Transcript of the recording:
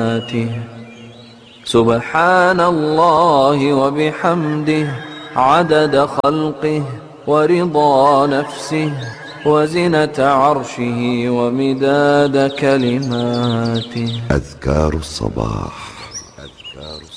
كلماته. سبحان الله وبحمده عدد خلقه ورضا نفسه وزنة عرشه ومداد كلماته. أذكار الصباح.